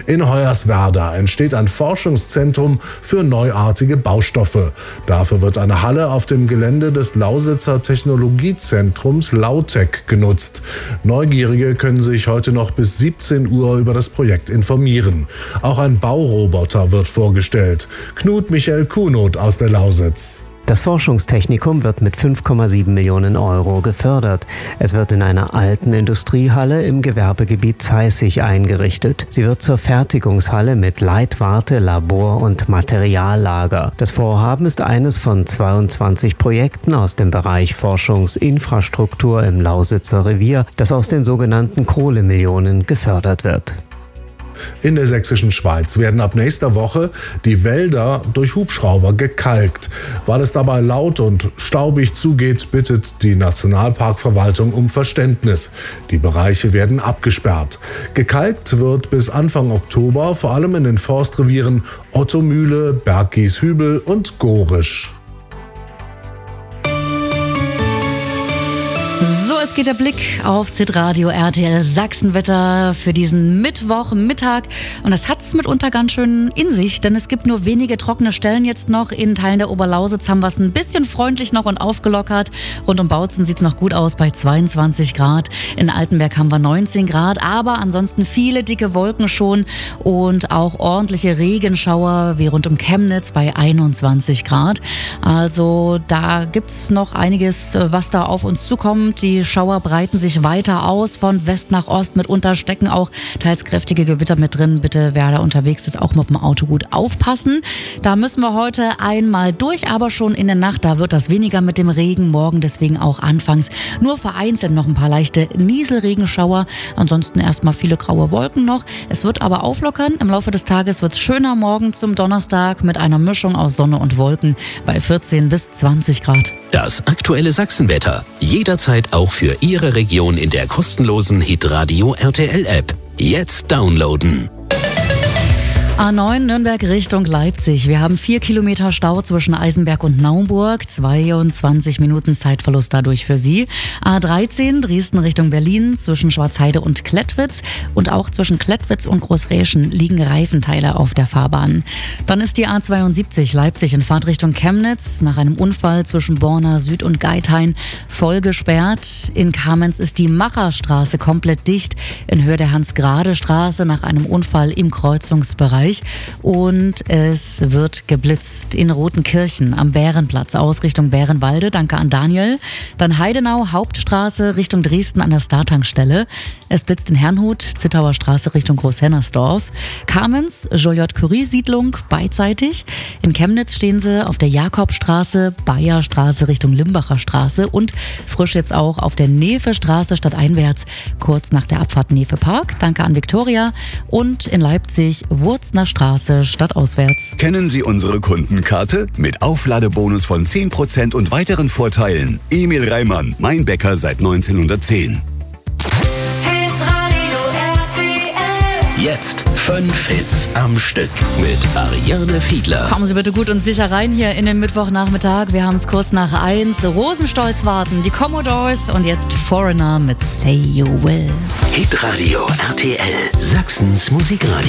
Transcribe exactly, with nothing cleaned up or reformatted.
In Hoyerswerda entsteht ein Forschungszentrum für neuartige Baustoffe. Dafür wird eine Halle auf dem Gelände des Lausitzer Technologiezentrums Lautec genutzt. Neugierige können sich heute noch bis siebzehn Uhr über das Projekt informieren. Auch ein Bauroboter wird vorgestellt. Knut Michael Kunoth aus der Lausitz. Das Forschungstechnikum wird mit fünf Komma sieben Millionen Euro gefördert. Es wird in einer alten Industriehalle im Gewerbegebiet Zeissig eingerichtet. Sie wird zur Fertigungshalle mit Leitwarte, Labor und Materiallager. Das Vorhaben ist eines von zweiundzwanzig Projekten aus dem Bereich Forschungsinfrastruktur im Lausitzer Revier, das aus den sogenannten Kohlemillionen gefördert wird. In der sächsischen Schweiz werden ab nächster Woche die Wälder durch Hubschrauber gekalkt. Weil es dabei laut und staubig zugeht, bittet die Nationalparkverwaltung um Verständnis. Die Bereiche werden abgesperrt. Gekalkt wird bis Anfang Oktober, vor allem in den Forstrevieren Ottomühle, Berggieshübel und Gorisch. Es geht der Blick aufs Hitradio R T L Sachsenwetter für diesen Mittwochmittag. Und das hat es mitunter ganz schön in sich, denn es gibt nur wenige trockene Stellen jetzt noch. In Teilen der Oberlausitz haben wir es ein bisschen freundlich noch und aufgelockert. Rund um Bautzen sieht es noch gut aus bei zweiundzwanzig Grad. In Altenberg haben wir neunzehn Grad, aber ansonsten viele dicke Wolken schon und auch ordentliche Regenschauer wie rund um Chemnitz bei einundzwanzig Grad. Also da gibt es noch einiges, was da auf uns zukommt. Die Schauer breiten sich weiter aus von West nach Ost. Mitunter stecken auch teils kräftige Gewitter mit drin. Bitte, wer da unterwegs ist, auch mit dem Auto gut aufpassen. Da müssen wir heute einmal durch, aber schon in der Nacht, da wird das weniger mit dem Regen. Morgen deswegen auch anfangs nur vereinzelt noch ein paar leichte Nieselregenschauer. Ansonsten erstmal viele graue Wolken noch. Es wird aber auflockern. Im Laufe des Tages wird es schöner morgen zum Donnerstag mit einer Mischung aus Sonne und Wolken bei vierzehn bis zwanzig Grad. Das aktuelle Sachsenwetter. Jederzeit auch für Ihre Region in der kostenlosen Hitradio R T L App. Jetzt downloaden. A neun Nürnberg Richtung Leipzig. Wir haben vier Kilometer Stau zwischen Eisenberg und Naumburg. zweiundzwanzig Minuten Zeitverlust dadurch für Sie. A dreizehn Dresden Richtung Berlin zwischen Schwarzheide und Klettwitz. Und auch zwischen Klettwitz und Großräschen liegen Reifenteile auf der Fahrbahn. Dann ist die A zweiundsiebzig Leipzig in Fahrtrichtung Chemnitz nach einem Unfall zwischen Borna Süd und Geithain voll gesperrt. In Kamenz ist die Macherstraße komplett dicht in Höhe der Hans-Grade-Straße nach einem Unfall im Kreuzungsbereich. Und es wird geblitzt in Rotenkirchen am Bärenplatz aus Richtung Bärenwalde. Danke an Daniel. Dann Heidenau, Hauptstraße Richtung Dresden an der Startankstelle. Es blitzt in Herrnhut, Zittauer Straße Richtung Großhennersdorf. Kamenz, Joliot-Curie-Siedlung beidseitig. In Chemnitz stehen sie auf der Jakobstraße, Bayerstraße Richtung Limbacher Straße und frisch jetzt auch auf der Nefe-Straße stadteinwärts, kurz nach der Abfahrt Nefe-Park. Danke an Viktoria. Und in Leipzig Wurzner Straße stadtauswärts. Kennen Sie unsere Kundenkarte? Mit Aufladebonus von zehn Prozent und weiteren Vorteilen. Emil Reimann, mein Bäcker seit neunzehnhundertzehn. Jetzt fünf Hits am Stück mit Ariane Fiedler. Kommen Sie bitte gut und sicher rein hier in den Mittwochnachmittag. Wir haben es kurz nach eins. Rosenstolz warten, die Commodores und jetzt Foreigner mit Say You Will. Hitradio R T L, Sachsens Musikradio.